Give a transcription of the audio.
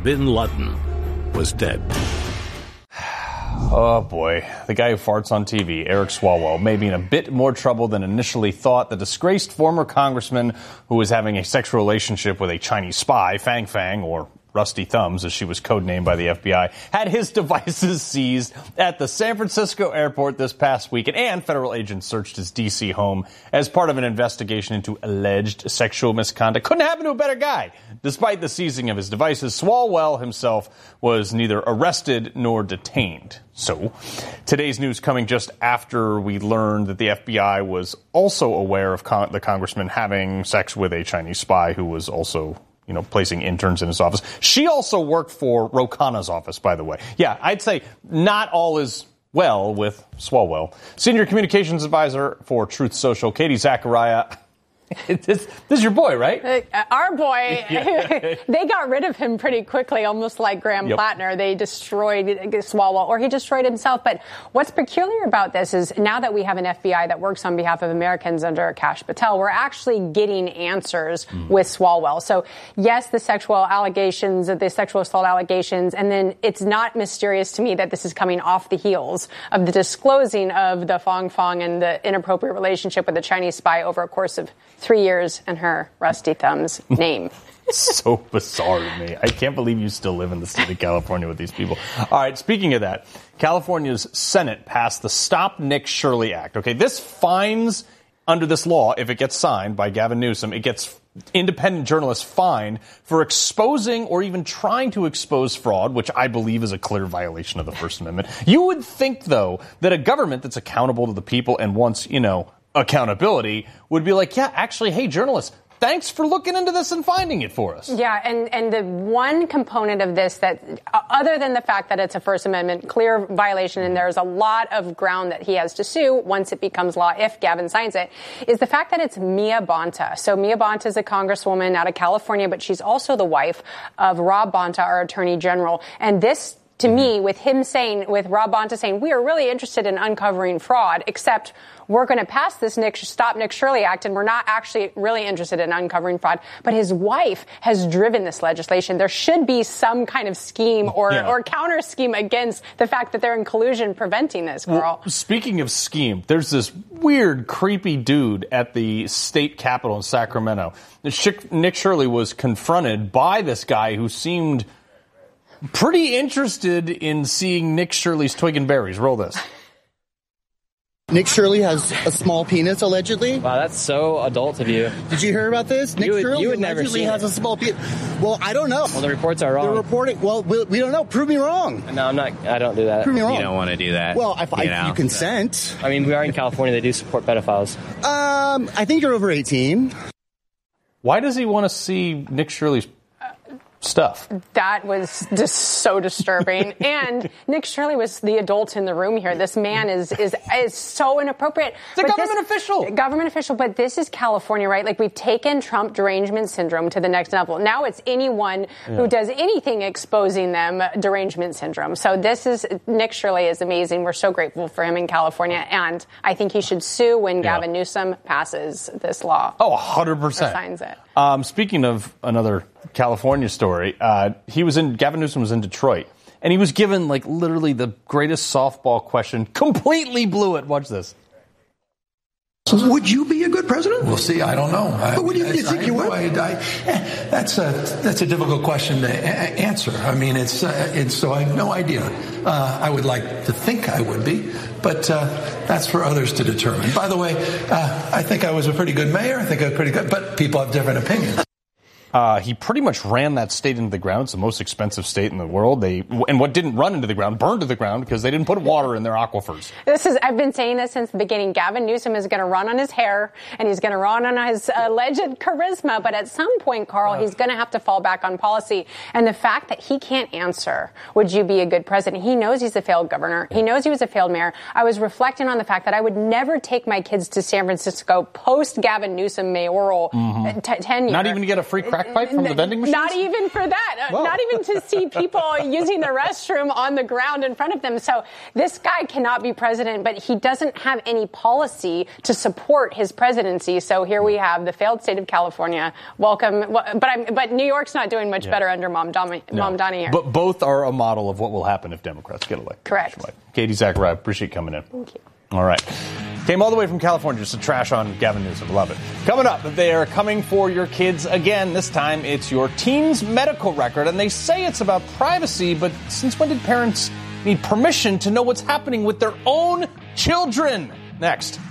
bin Laden was dead. Oh, boy. The guy who farts on TV, Eric Swalwell, may be in a bit more trouble than initially thought. The disgraced former congressman who was having a sexual relationship with a Chinese spy, Fang Fang, or Rusty Thumbs, as she was codenamed by the FBI, had his devices seized at the San Francisco airport this past week, and federal agents searched his D.C. home as part of an investigation into alleged sexual misconduct. Couldn't happen to a better guy. Despite the seizing of his devices, Swalwell himself was neither arrested nor detained. So, today's news coming just after we learned that the FBI was also aware of the congressman having sex with a Chinese spy who was also placing interns in his office. She also worked for Ro Khanna's office, by the way. Yeah, I'd say not all is well with Swalwell. Senior Communications Advisor for Truth Social, Katie Zachariah. This is your boy, right? Our boy. Yeah. They got rid of him pretty quickly, almost like Graham Plattner. They destroyed Swalwell, or he destroyed himself. But what's peculiar about this is now that we have an FBI that works on behalf of Americans under Kash Patel, we're actually getting answers with Swalwell. So, yes, the sexual assault allegations, and then it's not mysterious to me that this is coming off the heels of the disclosing of the Fang Fang and the inappropriate relationship with the Chinese spy over a course of 3 years and her Rusty Thumbs name. So bizarre to me. I can't believe you still live in the state of California with these people. All right, speaking of that, California's Senate passed the Stop Nick Shirley Act. Okay, this fines, under this law, if it gets signed by Gavin Newsom, it gets independent journalists fined for exposing or even trying to expose fraud, which I believe is a clear violation of the First Amendment. You would think, though, that a government that's accountable to the people and wants, accountability would be like, yeah, actually, hey, journalists, thanks for looking into this and finding it for us. Yeah, and the one component of this that, other than the fact that it's a First Amendment clear violation and there's a lot of ground that he has to sue once it becomes law, if Gavin signs it, is the fact that it's Mia Bonta. So Mia Bonta is a congresswoman out of California, but she's also the wife of Rob Bonta, our attorney general. And this, to me, with Rob Bonta saying, we are really interested in uncovering fraud, except we're going to pass this Stop Nick Shirley Act, and we're not actually really interested in uncovering fraud. But his wife has driven this legislation. There should be some kind of scheme or counter scheme against the fact that they're in collusion preventing this, Carl. Well, speaking of scheme, there's this weird, creepy dude at the state capitol in Sacramento. Nick Shirley was confronted by this guy who seemed pretty interested in seeing Nick Shirley's twig and berries. Roll this. Nick Shirley has a small penis, allegedly. Wow, that's so adult of you. Did you hear about this? Nick Shirley allegedly has a small penis. Well, I don't know. Well, the reports are wrong. They're reporting. Well, we don't know. Prove me wrong. No, I'm not. I don't do that. Prove me wrong. You don't want to do that. Well, if you consent. I mean, we are in California. They do support pedophiles. I think you're over 18. Why does he want to see Nick Shirley's stuff? That was just so disturbing. And Nick Shirley was the adult in the room here. This man is so inappropriate. It's a government official. But this is California, right? Like, we've taken Trump derangement syndrome to the next level. Now it's anyone who does anything exposing them derangement syndrome. So Nick Shirley is amazing. We're so grateful for him in California. And I think he should sue when Gavin Newsom passes this law. Oh, 100%. Or signs it. Speaking of another California story, Gavin Newsom was in Detroit, and he was given literally the greatest softball question, completely blew it. Watch this. Would you be a good president? We'll see. I don't know. But would you think you would? That's a difficult question to answer. I mean, so I have no idea. I would like to think I would be, but that's for others to determine. By the way, I think I was a pretty good mayor. I think I was pretty good, but people have different opinions. He pretty much ran that state into the ground. It's the most expensive state in the world. And what didn't run into the ground burned to the ground because they didn't put water in their aquifers. I've been saying this since the beginning. Gavin Newsom is going to run on his hair, and he's going to run on his alleged charisma. But at some point, Carl, he's going to have to fall back on policy. And the fact that he can't answer, would you be a good president? He knows he's a failed governor. He knows he was a failed mayor. I was reflecting on the fact that I would never take my kids to San Francisco post Gavin Newsom mayoral tenure. Not even to get a free cracker. crack pipe from the vending machines? Not even for that. Whoa. Not even to see people using the restroom on the ground in front of them. So this guy cannot be president, but he doesn't have any policy to support his presidency. So here we have the failed state of California. Welcome. But New York's not doing much better under Mom Donnie here. But both are a model of what will happen if Democrats get elected. Correct. Katie Zachariah, appreciate you coming in. Thank you. All right. Came all the way from California just to trash on Gavin Newsom. Love it. Coming up, they are coming for your kids again. This time it's your teen's medical record. And they say it's about privacy, but since when did parents need permission to know what's happening with their own children? Next.